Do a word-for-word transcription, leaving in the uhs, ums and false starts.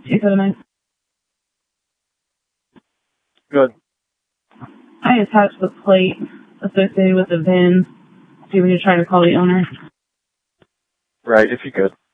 two seven nine. Good. I attached the plate associated with the V I N. See when you're trying to call the owner. Right, if you could.